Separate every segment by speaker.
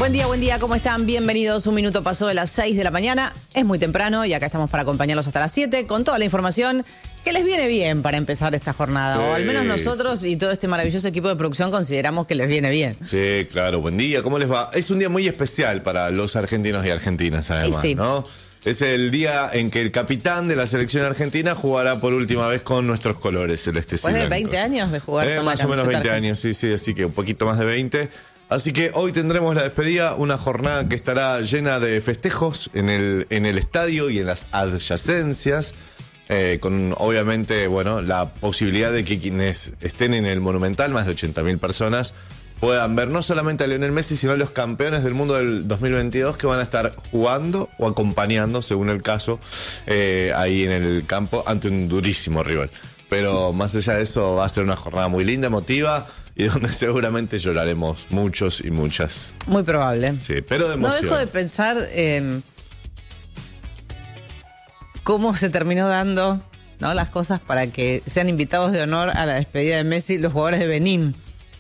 Speaker 1: Buen día, ¿cómo están? Bienvenidos. Un minuto pasó de las 6 de la mañana. Es muy temprano y acá estamos para acompañarlos hasta las 7 con toda la información que les viene bien para empezar esta jornada. O al menos nosotros y todo este maravilloso equipo de producción consideramos que les viene bien.
Speaker 2: Sí, claro. Buen día. ¿Cómo les va? Es un día muy especial para los argentinos y argentinas, además,
Speaker 1: sí.
Speaker 2: ¿no? Es el día en que el capitán de la selección argentina jugará por última vez con nuestros colores celestes.
Speaker 1: Después de 20 años de jugar con
Speaker 2: más
Speaker 1: la
Speaker 2: o menos 20
Speaker 1: camiseta
Speaker 2: años, sí, así que un poquito más de 20. Así que hoy tendremos la despedida, una jornada que estará llena de festejos en el estadio y en las adyacencias, con obviamente, bueno, la posibilidad de que quienes estén en el Monumental, más de 80.000 personas, puedan ver no solamente a Lionel Messi, sino a los campeones del mundo del 2022 que van a estar jugando o acompañando, según el caso, ahí en el campo ante un durísimo rival. Pero más allá de eso, va a ser una jornada muy linda, emotiva, y donde seguramente lloraremos muchos y muchas.
Speaker 1: Muy probable.
Speaker 2: Sí, pero de emoción.
Speaker 1: No dejo de pensar cómo se terminó dando, ¿no?, las cosas para que sean invitados de honor a la despedida de Messi los jugadores de Benín.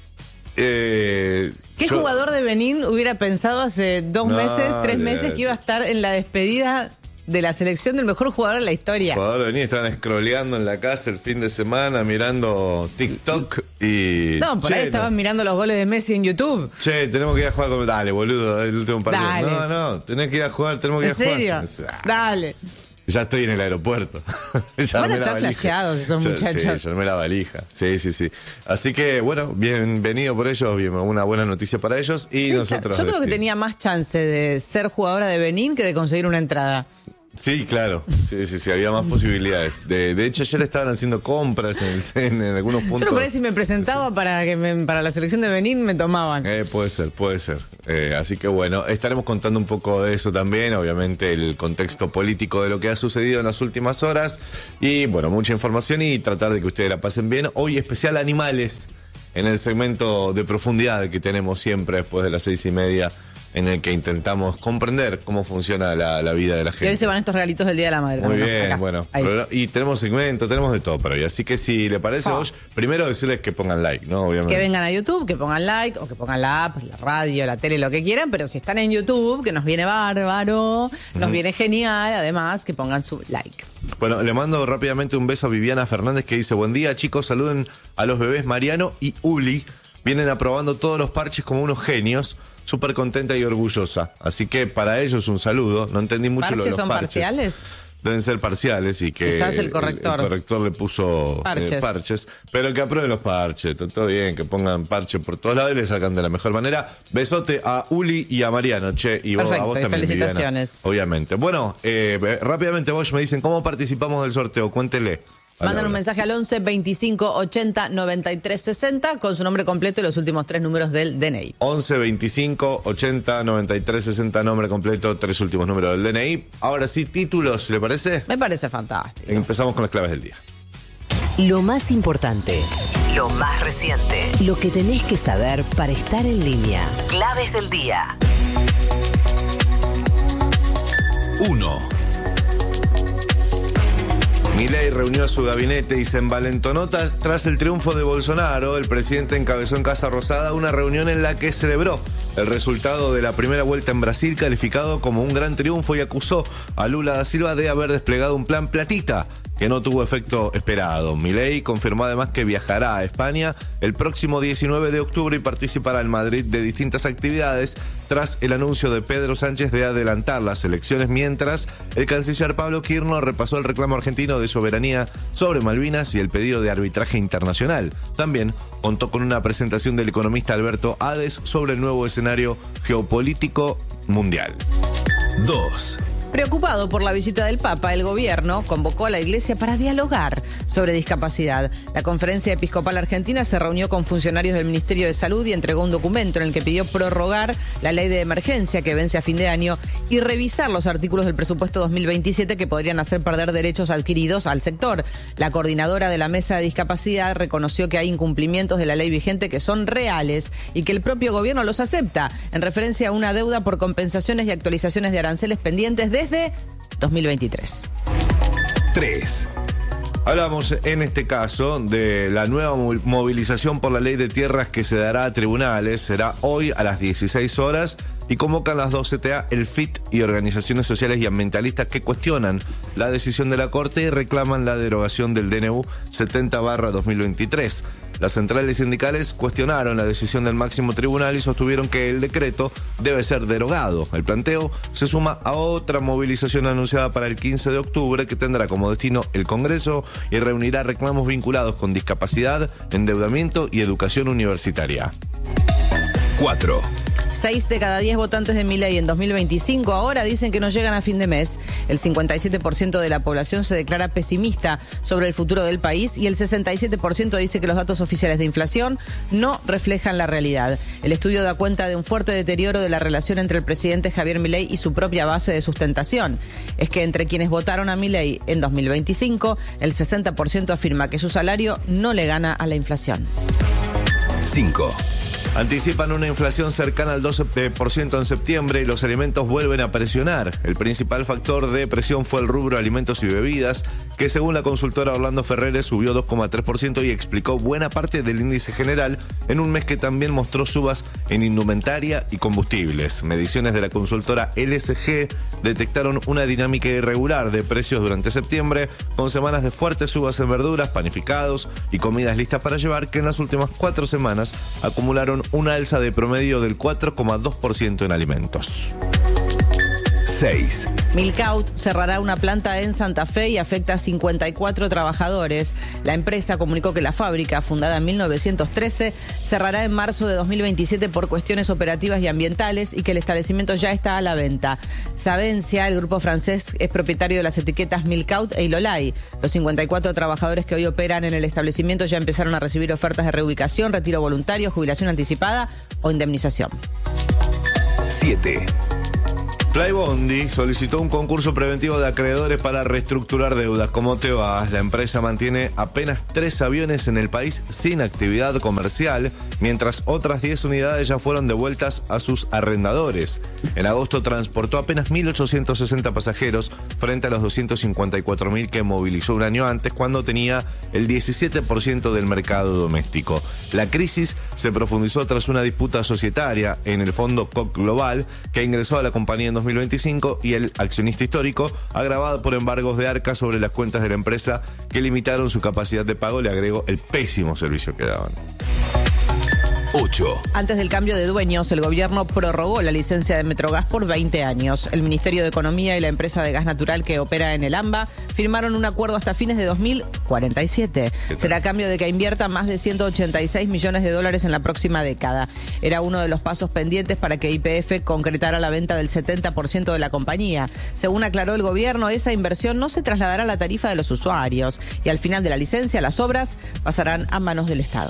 Speaker 1: ¿Qué jugador de Benín hubiera pensado hace 2 meses, 3 meses que iba a estar en la despedida de la selección del mejor jugador de la historia?
Speaker 2: Jugador de Benín, estaban scrolleando en la casa el fin de semana, mirando TikTok y...
Speaker 1: No, por ahí estaban mirando los goles de Messi en YouTube.
Speaker 2: Che, tenemos que ir a jugar con... Dale, boludo, el último partido.
Speaker 1: Dale.
Speaker 2: No, tenés que ir a jugar, tenemos que ir a jugar.
Speaker 1: ¿En serio? Dale.
Speaker 2: Ya estoy en el aeropuerto. Ya
Speaker 1: Van a estar flasheados esos muchachos.
Speaker 2: Sí, ya armé la valija. Sí. Así que, bueno, bienvenido por ellos, una buena noticia para ellos. Y nosotros...
Speaker 1: Yo creo que tenía más chance de ser jugadora de Benín que de conseguir una entrada.
Speaker 2: Sí, claro. Sí, había más posibilidades. De hecho, ayer estaban haciendo compras en algunos puntos.
Speaker 1: Yo no parece si me presentaba para la selección de Benín me tomaban.
Speaker 2: Puede ser. Así que bueno, estaremos contando un poco de eso también, obviamente el contexto político de lo que ha sucedido en las últimas horas y bueno, mucha información y tratar de que ustedes la pasen bien. Hoy especial animales en el segmento de profundidad que tenemos siempre después de las 6:30, en el que intentamos comprender cómo funciona la vida de la gente.
Speaker 1: Y hoy se van estos regalitos del Día de la Madre.
Speaker 2: Muy bien,
Speaker 1: acá,
Speaker 2: bueno.
Speaker 1: ahí.
Speaker 2: Y tenemos segmento, tenemos de todo por hoy. Así que si le parece a vos, primero decirles que pongan like, ¿no? Obviamente.
Speaker 1: Que vengan a YouTube, que pongan like, o que pongan la app, la radio, la tele, lo que quieran. Pero si están en YouTube, que nos viene bárbaro, nos viene genial. Además, que pongan su like.
Speaker 2: Bueno, le mando rápidamente un beso a Viviana Fernández, que dice: buen día, chicos, saluden a los bebés Mariano y Uli. Vienen aprobando todos los parches como unos genios. Súper contenta y orgullosa. Así que para ellos un saludo. No entendí mucho lo de los
Speaker 1: ¿Son
Speaker 2: parches.
Speaker 1: parciales?
Speaker 2: Deben ser parciales y que
Speaker 1: quizás el corrector
Speaker 2: le puso parches. Pero que aprueben los parches. Todo bien, que pongan parches por todos lados y le sacan de la mejor manera. Besote a Uli y a Mariano, che. Y
Speaker 1: perfecto,
Speaker 2: a vos también,
Speaker 1: felicitaciones.
Speaker 2: Viviana, obviamente. Bueno, rápidamente vos me dicen cómo participamos del sorteo. Cuéntele.
Speaker 1: Mandan un mensaje al 11 25 80 93 60 con su nombre completo y los últimos 3 números del DNI.
Speaker 2: 11 25 80 93 60, nombre completo, 3 últimos números del DNI. Ahora sí, títulos, ¿le parece?
Speaker 1: Me parece fantástico.
Speaker 2: Empezamos con las claves del día.
Speaker 3: Lo más importante, lo más reciente, lo que tenés que saber para estar en línea. Claves del día.
Speaker 4: 1.
Speaker 2: Milei reunió a su gabinete y se envalentonó tras el triunfo de Bolsonaro. El presidente encabezó en Casa Rosada una reunión en la que celebró el resultado de la primera vuelta en Brasil, calificado como un gran triunfo, y acusó a Lula da Silva de haber desplegado un plan platita que no tuvo efecto esperado. Milei confirmó además que viajará a España el próximo 19 de octubre y participará en Madrid de distintas actividades tras el anuncio de Pedro Sánchez de adelantar las elecciones, mientras el canciller Pablo Kirchner repasó el reclamo argentino de soberanía sobre Malvinas y el pedido de arbitraje internacional. También contó con una presentación del economista Alberto Hades sobre el nuevo escenario geopolítico mundial.
Speaker 4: 2.
Speaker 1: Preocupado por la visita del Papa, el gobierno convocó a la Iglesia para dialogar sobre discapacidad. La Conferencia Episcopal Argentina se reunió con funcionarios del Ministerio de Salud y entregó un documento en el que pidió prorrogar la ley de emergencia que vence a fin de año y revisar los artículos del presupuesto 2027 que podrían hacer perder derechos adquiridos al sector. La coordinadora de la Mesa de Discapacidad reconoció que hay incumplimientos de la ley vigente que son reales y que el propio gobierno los acepta, en referencia a una deuda por compensaciones y actualizaciones de aranceles pendientes desde 2023.
Speaker 4: 3.
Speaker 2: Hablamos en este caso de la nueva movilización por la ley de tierras que se dará a tribunales. Será hoy a las 16 horas y convocan las dos CTA, el FIT y organizaciones sociales y ambientalistas que cuestionan la decisión de la Corte y reclaman la derogación del DNU 70/2023. Las centrales sindicales cuestionaron la decisión del máximo tribunal y sostuvieron que el decreto debe ser derogado. El planteo se suma a otra movilización anunciada para el 15 de octubre que tendrá como destino el Congreso y reunirá reclamos vinculados con discapacidad, endeudamiento y educación universitaria.
Speaker 4: 4.
Speaker 1: 6 de cada 10 votantes de Milei en 2025 ahora dicen que no llegan a fin de mes. El 57% de la población se declara pesimista sobre el futuro del país y el 67% dice que los datos oficiales de inflación no reflejan la realidad. El estudio da cuenta de un fuerte deterioro de la relación entre el presidente Javier Milei y su propia base de sustentación. Es que entre quienes votaron a Milei en 2025, el 60% afirma que su salario no le gana a la inflación.
Speaker 4: 5.
Speaker 2: Anticipan una inflación cercana al 12% en septiembre y los alimentos vuelven a presionar. El principal factor de presión fue el rubro alimentos y bebidas, que según la consultora Orlando Ferreres subió 2,3% y explicó buena parte del índice general en un mes que también mostró subas en indumentaria y combustibles. Mediciones de la consultora LSG detectaron una dinámica irregular de precios durante septiembre, con semanas de fuertes subas en verduras, panificados y comidas listas para llevar, que en las últimas 4 semanas acumularon una alza de promedio del 4,2% en alimentos.
Speaker 4: 6.
Speaker 1: Milcaut cerrará una planta en Santa Fe y afecta a 54 trabajadores. La empresa comunicó que la fábrica, fundada en 1913, cerrará en marzo de 2027 por cuestiones operativas y ambientales y que el establecimiento ya está a la venta. Savencia, el grupo francés, es propietario de las etiquetas Milcaut e Ilolai. Los 54 trabajadores que hoy operan en el establecimiento ya empezaron a recibir ofertas de reubicación, retiro voluntario, jubilación anticipada o indemnización.
Speaker 4: 7.
Speaker 2: Flybondi solicitó un concurso preventivo de acreedores para reestructurar deudas. ¿Cómo te va? La empresa mantiene apenas 3 aviones en el país sin actividad comercial, mientras otras 10 unidades ya fueron devueltas a sus arrendadores. En agosto transportó apenas 1.860 pasajeros frente a los 254.000 que movilizó un año antes, cuando tenía el 17% del mercado doméstico. La crisis se profundizó tras una disputa societaria en el fondo Koch Global, que ingresó a la compañía en 2025, y el accionista histórico, agravado por embargos de Arca sobre las cuentas de la empresa que limitaron su capacidad de pago, le agregó el pésimo servicio que daban.
Speaker 4: 8.
Speaker 1: Antes del cambio de dueños, el gobierno prorrogó la licencia de Metrogas por 20 años. El Ministerio de Economía y la empresa de gas natural que opera en el AMBA firmaron un acuerdo hasta fines de 2047. Será a cambio de que invierta más de 186 millones de dólares en la próxima década. Era uno de los pasos pendientes para que YPF concretara la venta del 70% de la compañía. Según aclaró el gobierno, esa inversión no se trasladará a la tarifa de los usuarios y al final de la licencia las obras pasarán a manos del Estado.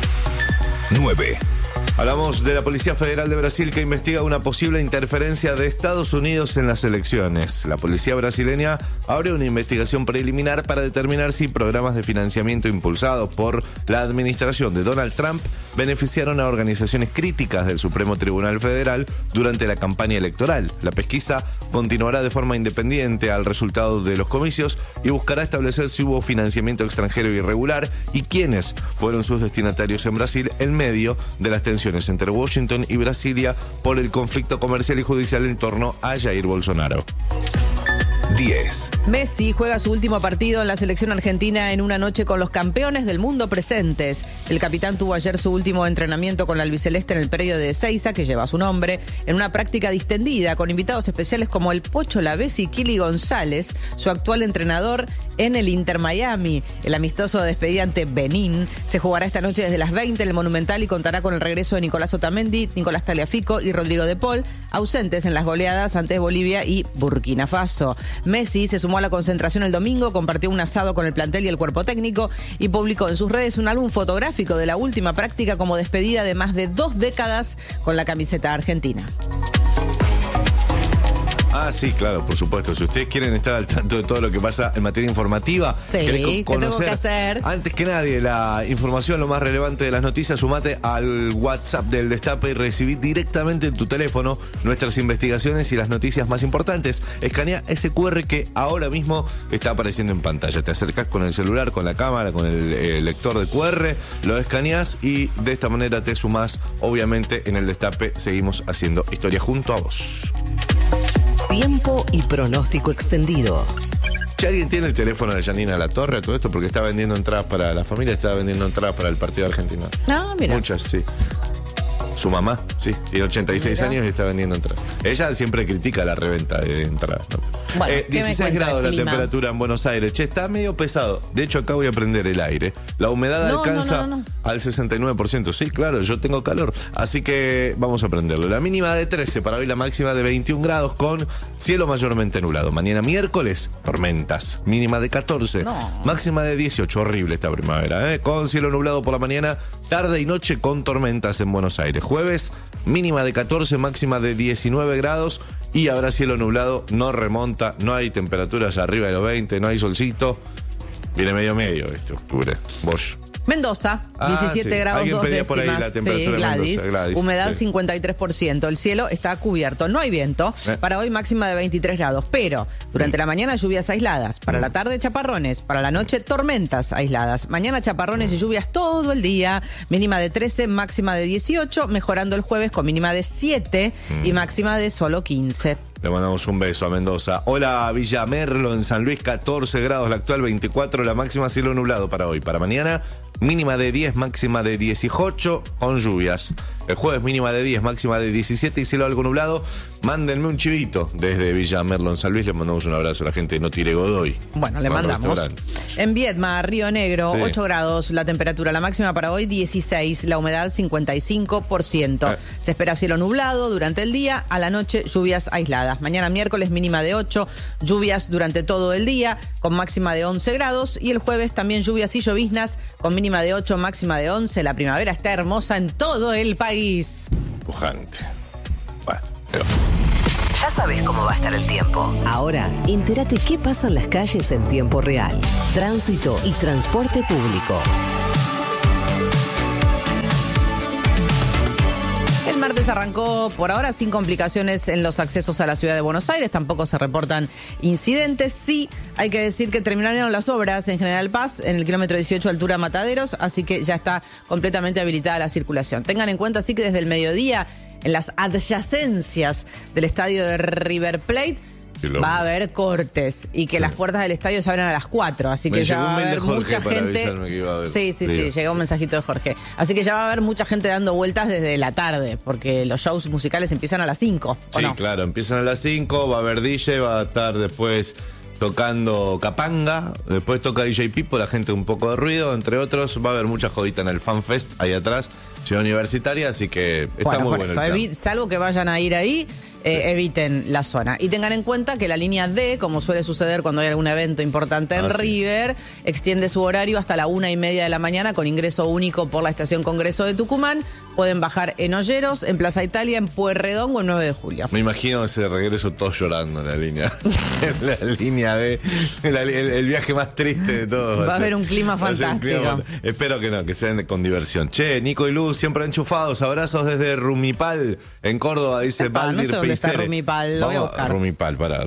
Speaker 4: 9.
Speaker 2: Hablamos de la Policía Federal de Brasil, que investiga una posible interferencia de Estados Unidos en las elecciones. La policía brasileña abre una investigación preliminar para determinar si programas de financiamiento impulsados por la administración de Donald Trump beneficiaron a organizaciones críticas del Supremo Tribunal Federal durante la campaña electoral. La pesquisa continuará de forma independiente al resultado de los comicios y buscará establecer si hubo financiamiento extranjero irregular y quiénes fueron sus destinatarios en Brasil en medio de las tensiones entre Washington y Brasilia por el conflicto comercial y judicial en torno a Jair Bolsonaro.
Speaker 4: 10.
Speaker 1: Messi juega su último partido en la selección argentina en una noche con los campeones del mundo presentes. El capitán tuvo ayer su último entrenamiento con la albiceleste en el predio de Ezeiza, que lleva su nombre, en una práctica distendida con invitados especiales como el Pocho Lavesi y Kili González, su actual entrenador en el Inter Miami. El amistoso de despedida ante Benín se jugará esta noche desde las 20 en el Monumental y contará con el regreso de Nicolás Otamendi, Nicolás Tagliafico y Rodrigo de Paul, ausentes en las goleadas ante Bolivia y Burkina Faso. Messi se sumó a la concentración el domingo, compartió un asado con el plantel y el cuerpo técnico y publicó en sus redes un álbum fotográfico de la última práctica como despedida de más de 2 décadas con la camiseta argentina.
Speaker 2: Ah, sí, claro, por supuesto. Si ustedes quieren estar al tanto de todo lo que pasa en materia informativa,
Speaker 1: Sí,
Speaker 2: querés
Speaker 1: ¿qué tengo que hacer?
Speaker 2: Antes que nadie, la información, lo más relevante de las noticias, sumate al WhatsApp del Destape y recibí directamente en tu teléfono nuestras investigaciones y las noticias más importantes. Escanea ese QR que ahora mismo está apareciendo en pantalla. Te acercás con el celular, con la cámara, con el lector de QR, lo escaneás y de esta manera te sumás. Obviamente en el Destape seguimos haciendo historia junto a vos.
Speaker 3: Tiempo y pronóstico extendido.
Speaker 2: Si alguien tiene el teléfono de Janina Latorre, todo esto porque está vendiendo entradas para la familia, está vendiendo entradas para el partido argentino.
Speaker 1: No, mira.
Speaker 2: Muchas, sí. Su mamá, sí, tiene 86 años y está vendiendo entradas. Ella siempre critica la reventa de entradas, ¿no?
Speaker 1: Bueno, ¿qué me
Speaker 2: 16
Speaker 1: cuenta
Speaker 2: grados
Speaker 1: el
Speaker 2: la
Speaker 1: clima?
Speaker 2: temperatura en Buenos Aires. Che, está medio pesado. De hecho, acá voy a prender el aire. La humedad
Speaker 1: No,
Speaker 2: alcanza
Speaker 1: no.
Speaker 2: al 69%. Sí, claro, yo tengo calor. Así que vamos a prenderlo. La mínima de 13, para hoy la máxima de 21 grados con cielo mayormente nublado. Mañana miércoles, tormentas. Mínima de 14.
Speaker 1: No.
Speaker 2: Máxima de 18. Horrible esta primavera, ¿eh? Con cielo nublado por la mañana, tarde y noche con tormentas en Buenos Aires. Jueves, mínima de 14, máxima de 19 grados y habrá cielo nublado, no remonta, no hay temperaturas arriba de los 20, no hay solcito. Viene medio este octubre. Bosch.
Speaker 1: Mendoza, 17
Speaker 2: sí.
Speaker 1: grados,
Speaker 2: Alguien
Speaker 1: 2
Speaker 2: pedía por ahí
Speaker 1: décimas.
Speaker 2: la temperatura de
Speaker 1: Gladys.
Speaker 2: Mendoza, Gladys,
Speaker 1: Humedad
Speaker 2: sí.
Speaker 1: 53%. El cielo está cubierto. No hay viento. Para hoy máxima de 23 grados. Pero durante la mañana lluvias aisladas. Para la tarde chaparrones. Para la noche tormentas aisladas. Mañana chaparrones y lluvias todo el día. Mínima de 13, máxima de 18. Mejorando el jueves con mínima de 7 y máxima de solo 15.
Speaker 2: Le mandamos un beso a Mendoza. Hola, Villa Merlo en San Luis, 14 grados, la actual 24, la máxima cielo nublado para hoy. Para mañana, mínima de 10, máxima de 18 con lluvias. El jueves mínima de 10, máxima de 17 y cielo algo nublado. Mándenme un chivito desde Villa Merlo en San Luis. Le mandamos un abrazo a la gente de No Tire Godoy.
Speaker 1: Bueno, le mandamos. En Viedma, Río Negro,
Speaker 2: Sí.
Speaker 1: 8 grados la temperatura. La máxima para hoy 16, la humedad 55%. Se espera cielo nublado durante el día, a la noche lluvias aisladas. Mañana miércoles mínima de 8, lluvias durante todo el día con máxima de 11 grados. Y el jueves también lluvias y lloviznas con mínima de 8, máxima de 11. La primavera está hermosa en todo el país.
Speaker 2: Pujante. Bueno, pero...
Speaker 3: Ya sabes cómo va a estar el tiempo. Ahora, entérate qué pasa en las calles en tiempo real. Tránsito y transporte público.
Speaker 1: El martes arrancó por ahora sin complicaciones en los accesos a la ciudad de Buenos Aires, tampoco se reportan incidentes. Sí, hay que decir que terminaron las obras en General Paz, en el kilómetro 18 altura Mataderos, así que ya está completamente habilitada la circulación. Tengan en cuenta, sí, que desde el mediodía, en las adyacencias del estadio de River Plate, va a haber cortes y que las puertas del estadio se abren a las 4, así que
Speaker 2: Me
Speaker 1: ya
Speaker 2: llegó
Speaker 1: va
Speaker 2: un
Speaker 1: a
Speaker 2: mail de
Speaker 1: haber
Speaker 2: Jorge
Speaker 1: mucha
Speaker 2: para
Speaker 1: gente.
Speaker 2: avisarme que iba a haber.
Speaker 1: Sí,
Speaker 2: Digo,
Speaker 1: llegó un mensajito de Jorge. Así que ya va a haber mucha gente dando vueltas desde la tarde, porque los shows musicales empiezan a las 5.
Speaker 2: Sí, claro, empiezan a las 5, va a haber DJ, va a estar después tocando Capanga, después toca DJ Pipo, la gente un poco de ruido, entre otros, va a haber mucha jodita en el Fan Fest ahí atrás, Ciudad Universitaria, así que está muy
Speaker 1: por
Speaker 2: bueno
Speaker 1: eso,
Speaker 2: el plan.
Speaker 1: salvo que vayan a ir ahí, eviten la zona. Y tengan en cuenta que la línea D, como suele suceder cuando hay algún evento importante en
Speaker 2: sí.
Speaker 1: River, extiende su horario hasta la 1:30 de la mañana con ingreso único por la estación Congreso de Tucumán. Pueden bajar en Olleros, en Plaza Italia, en Pueyrredón o en 9 de julio.
Speaker 2: Me imagino ese regreso todos llorando en la línea. En la línea B. El viaje más triste de todos.
Speaker 1: Va a haber un clima
Speaker 2: va a ser un clima
Speaker 1: fantástico.
Speaker 2: Espero que no, que sean con diversión. Che, Nico y Luz siempre enchufados. Abrazos desde Rumipal, en Córdoba, dice
Speaker 1: Epa, no
Speaker 2: Baldir
Speaker 1: sé dónde está
Speaker 2: Peicere.
Speaker 1: Rumipal, lo voy a
Speaker 2: Vamos
Speaker 1: buscar.
Speaker 2: Rumipal, pará.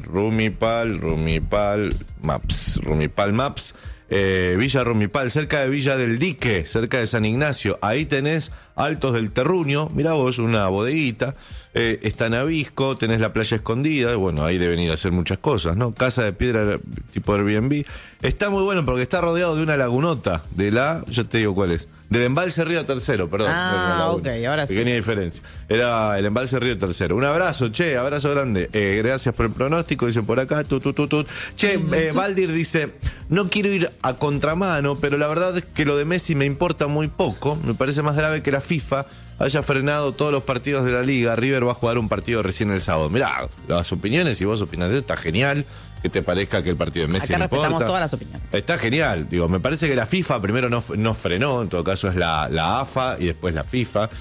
Speaker 2: Rumipal Maps. Rumipal Maps. Villa Rumipal, cerca de Villa del Dique, cerca de San Ignacio. Ahí tenés Altos del Terruño, mirá vos, una bodeguita. Está Navisco, tenés la playa escondida. Bueno, ahí deben ir a hacer muchas cosas, ¿no? Casa de piedra tipo Airbnb. Está muy bueno porque está rodeado de una lagunota. Yo te digo cuál es. Del embalse Río Tercero, perdón.
Speaker 1: Ok, ahora sí.
Speaker 2: Pequeña diferencia. Era el embalse Río Tercero. Un abrazo, che, abrazo grande. Gracias por el pronóstico, dice por acá. Che, Baldir dice, no quiero ir a contramano, pero la verdad es que lo de Messi me importa muy poco. Me parece más grave que la FIFA haya frenado todos los partidos de la Liga. River va a jugar un partido recién el sábado. Mirá, las opiniones, si vos opinás eso, está genial. Que te parezca que el partido de Messi
Speaker 1: Acá
Speaker 2: no
Speaker 1: respetamos
Speaker 2: importa.
Speaker 1: todas las opiniones.
Speaker 2: Está genial. Digo, me parece que la FIFA primero no frenó, en todo caso es la AFA y después la FIFA.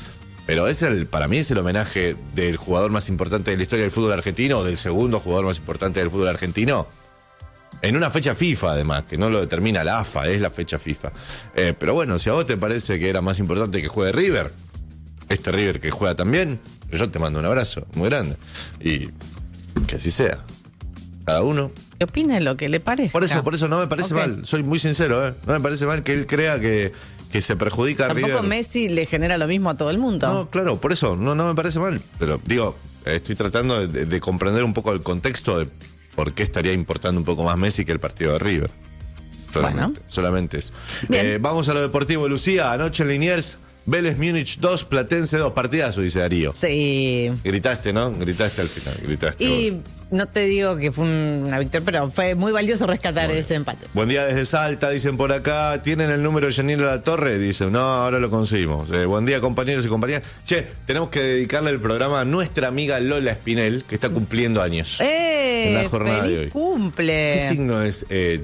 Speaker 2: Pero para mí es el homenaje del jugador más importante de la historia del fútbol argentino, o del segundo jugador más importante del fútbol argentino, en una fecha FIFA además, que no lo determina la AFA, es la fecha FIFA. Pero bueno, si a vos te parece que era más importante que juegue River, este River que juega también, yo te mando un abrazo muy grande. Y que así sea. Cada uno.
Speaker 1: ¿Qué opina lo que le parezca?
Speaker 2: Por eso no me parece mal, soy muy sincero, no me parece mal que él crea que se perjudica a River.
Speaker 1: Tampoco Messi le genera lo mismo a todo el mundo.
Speaker 2: No, claro, por eso, no me parece mal. Pero digo, estoy tratando de comprender un poco el contexto de por qué estaría importando un poco más Messi que el partido de River. Solamente eso. Vamos a lo deportivo, Lucía. Anoche en Liniers, Vélez Múnich 2, Platense 2. Partidazo, dice Darío.
Speaker 1: Sí.
Speaker 2: Gritaste, ¿no? Gritaste al final.
Speaker 1: Y no te digo que fue una victoria, pero fue muy valioso rescatar ese empate.
Speaker 2: Buen día desde Salta, dicen por acá. ¿Tienen el número de Yanira La Torre? Dicen, no, ahora lo conseguimos. Buen día, compañeros y compañeras. Che, tenemos que dedicarle el programa a nuestra amiga Lola Espinel, que está cumpliendo años. En la jornada de hoy.
Speaker 1: Cumple.
Speaker 2: ¿Qué signo es?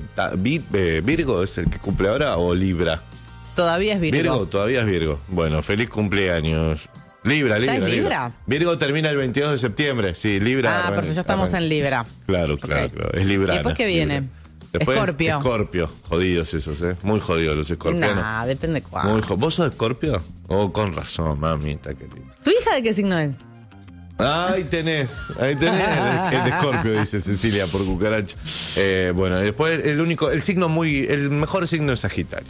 Speaker 2: ¿Virgo es el que cumple ahora o Libra?
Speaker 1: Todavía es Virgo.
Speaker 2: Todavía es Virgo. Bueno, feliz cumpleaños. Libra. Virgo termina el 22 de septiembre. Sí, Libra.
Speaker 1: Porque ya estamos en Libra.
Speaker 2: Claro. Es Libra.
Speaker 1: ¿Y después qué viene?
Speaker 2: Después,
Speaker 1: Escorpio.
Speaker 2: Escorpio. Jodidos esos, Muy jodidos los escorpianos.
Speaker 1: Nah, depende cuál.
Speaker 2: ¿Vos sos Escorpio? Con razón, mamita querida.
Speaker 1: ¿Tu hija de qué signo es?
Speaker 2: Ahí tenés el de Escorpio, dice Cecilia por cucaracha. Bueno, después el mejor signo es Sagitario.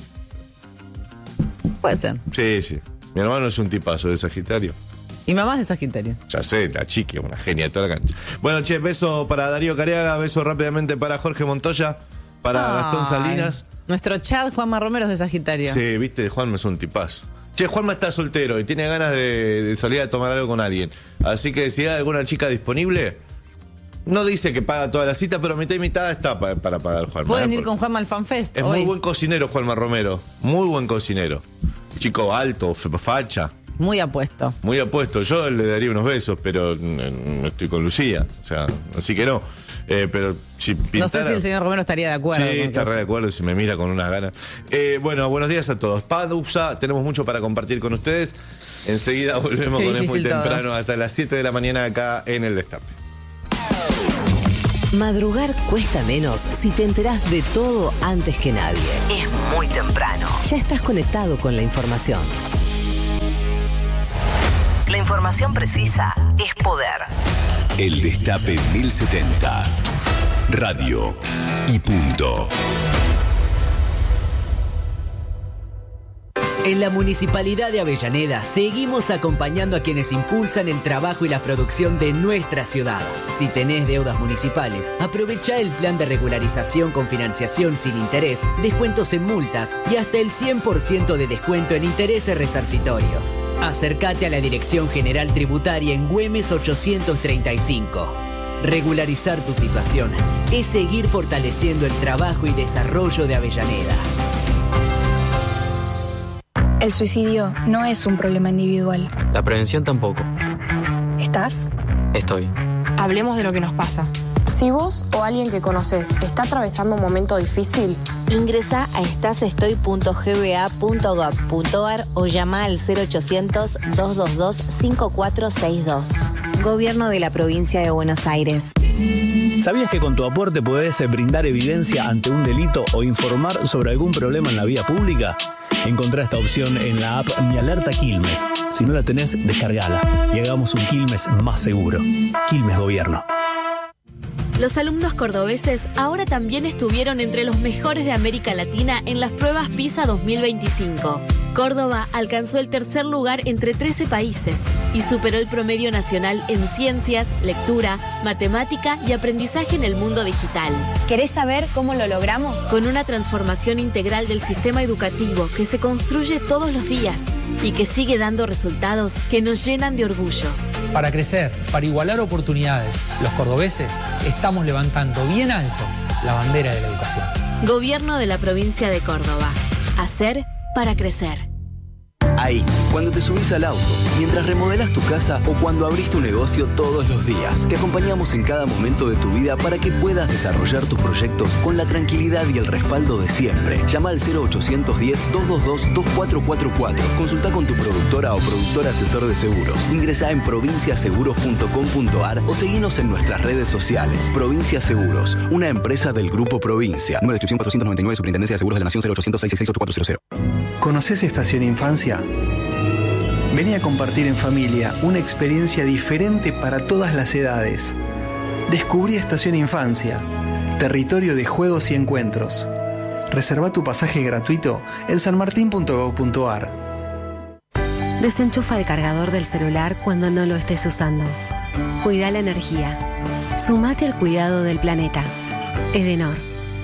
Speaker 1: Puede ser.
Speaker 2: Sí. Mi hermano es un tipazo de Sagitario.
Speaker 1: Y mamá es de Sagitario.
Speaker 2: Ya sé, la chiqui, una genia de toda la cancha. Bueno, che, beso para Darío Careaga, beso rápidamente para Jorge Montoya, para Gastón Salinas.
Speaker 1: Nuestro Chad Juanma Romero es de Sagitario.
Speaker 2: Sí, viste, Juanma es un tipazo. Che, Juanma está soltero y tiene ganas de salir a tomar algo con alguien. Así que si hay alguna chica disponible, no dice que paga toda la cita, pero mitad y mitad está para pagar Juanma.
Speaker 1: Pueden ir con Juanma al FanFest.
Speaker 2: Es
Speaker 1: hoy.
Speaker 2: Muy buen cocinero Juanma Romero, muy buen cocinero. Chico alto, facha.
Speaker 1: Muy apuesto.
Speaker 2: Muy apuesto. Yo le daría unos besos, pero no estoy con Lucía. O sea, así que no. Pero si pintara...
Speaker 1: No sé si el señor Romero estaría de acuerdo.
Speaker 2: Sí, está re de acuerdo, si me mira con unas ganas. Bueno, buenos días a todos. Pausa, tenemos mucho para compartir con ustedes. Enseguida volvemos con Es Muy Temprano hasta las 7 de la mañana acá en El Destape.
Speaker 3: Madrugar cuesta menos si te enterás de todo antes que nadie. Es muy temprano. Ya estás conectado con la información. La información precisa es poder.
Speaker 4: El Destape 1070. Radio y punto.
Speaker 5: En la Municipalidad de Avellaneda seguimos acompañando a quienes impulsan el trabajo y la producción de nuestra ciudad. Si tenés deudas municipales, aprovecha el plan de regularización con financiación sin interés, descuentos en multas y hasta el 100% de descuento en intereses resarcitorios. Acércate a la Dirección General Tributaria en Güemes 835. Regularizar tu situación es seguir fortaleciendo el trabajo y desarrollo de Avellaneda.
Speaker 6: El suicidio no es un problema individual.
Speaker 7: La prevención tampoco.
Speaker 6: ¿Estás?
Speaker 7: Estoy.
Speaker 8: Hablemos de lo que nos pasa. Si vos o alguien que conoces está atravesando un momento difícil,
Speaker 9: ingresa a estasestoy.gba.gov.ar o llama al 0800-222-5462. Gobierno de la Provincia de Buenos Aires.
Speaker 10: ¿Sabías que con tu aporte podés brindar evidencia ante un delito o informar sobre algún problema en la vía pública? Encontrá esta opción en la app Mi Alerta Quilmes. Si no la tenés, descargala y hagamos un Quilmes más seguro. Quilmes Gobierno.
Speaker 11: Los alumnos cordobeses ahora también estuvieron entre los mejores de América Latina en las pruebas PISA 2025. Córdoba alcanzó el tercer lugar entre 13 países y superó el promedio nacional en ciencias, lectura, matemática y aprendizaje en el mundo digital.
Speaker 6: ¿Querés saber cómo lo logramos?
Speaker 11: Con una transformación integral del sistema educativo que se construye todos los días y que sigue dando resultados que nos llenan de orgullo.
Speaker 12: Para crecer, para igualar oportunidades, los cordobeses estamos levantando bien alto la bandera de la educación.
Speaker 11: Gobierno de la Provincia de Córdoba. Hacer para crecer.
Speaker 7: Ahí, cuando te subís al auto, mientras remodelás tu casa o cuando abrís tu negocio todos los días. Te acompañamos en cada momento de tu vida para que puedas desarrollar tus proyectos con la tranquilidad y el respaldo de siempre. Llama al 0810-222-2444. Consulta con tu productora o productor asesor de seguros. Ingresá en provinciaseguros.com.ar o seguinos en nuestras redes sociales. Provincia Seguros, una empresa del Grupo Provincia. Número de inscripción 499, Superintendencia de Seguros de la Nación 0800-666-8400.
Speaker 13: ¿Conoces Estación Infancia? Vení a compartir en familia una experiencia diferente para todas las edades. Descubrí Estación Infancia, territorio de juegos y encuentros. Reserva tu pasaje gratuito en sanmartin.gov.ar.
Speaker 14: Desenchufa el cargador del celular cuando no lo estés usando. Cuida la energía. Sumate al cuidado del planeta. Edenor.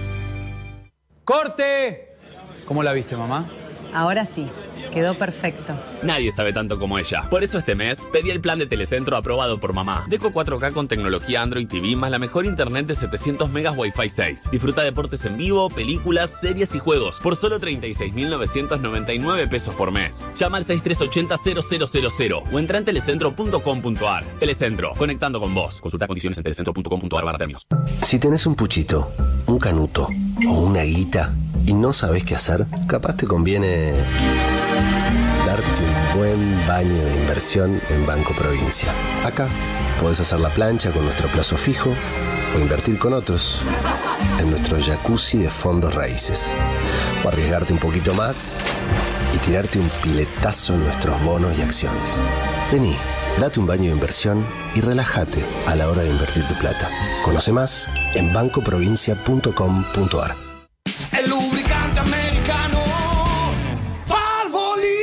Speaker 12: ¡Corte! ¿Cómo la viste, mamá?
Speaker 15: Ahora sí, quedó perfecto.
Speaker 16: Nadie sabe tanto como ella. Por eso este mes pedí el plan de Telecentro aprobado por mamá. Deco 4K con tecnología Android TV más la mejor internet de 700 megas Wi-Fi 6. Disfruta deportes en vivo, películas, series y juegos por solo 36.999 pesos por mes. Llama al 6380-0000 o entra en telecentro.com.ar. Telecentro, conectando con vos. Consulta condiciones en telecentro.com.ar/términos.
Speaker 17: Si tenés un puchito, un canuto o una guita y no sabés qué hacer, capaz te conviene darte un buen baño de inversión en Banco Provincia. Acá podés hacer la plancha con nuestro plazo fijo o invertir con otros en nuestro jacuzzi de fondos raíces. O arriesgarte un poquito más y tirarte un piletazo en nuestros bonos y acciones. Vení, date un baño de inversión y relájate a la hora de invertir tu plata. Conoce más en bancoprovincia.com.ar.
Speaker 18: El lubricante americano Valvoline.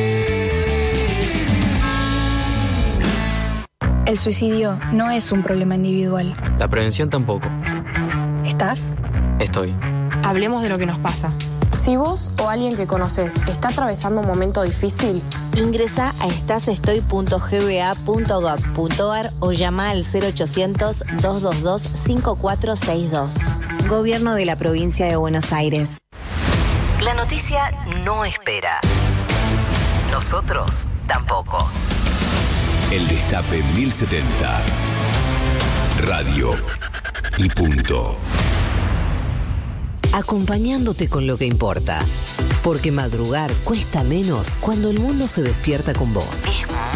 Speaker 6: El suicidio no es un problema individual.
Speaker 19: La prevención tampoco.
Speaker 6: ¿Estás?
Speaker 19: Estoy.
Speaker 8: Hablemos de lo que nos pasa. Si vos o alguien que conoces está atravesando un momento difícil,
Speaker 9: ingresa a estasestoy.gba.gov.ar o llama al 0800-222-5462. Gobierno de la Provincia de Buenos Aires.
Speaker 3: La noticia no espera. Nosotros tampoco.
Speaker 4: El Destape 1070. Radio y punto.
Speaker 3: Acompañándote con lo que importa. Porque madrugar cuesta menos cuando el mundo se despierta con vos.